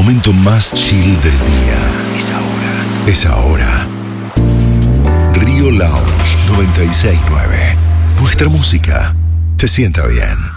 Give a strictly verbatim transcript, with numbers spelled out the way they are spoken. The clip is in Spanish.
momento más chill del día. Es ahora. Es ahora. Río Lounge noventa y seis punto nueve. Nuestra música se sienta bien.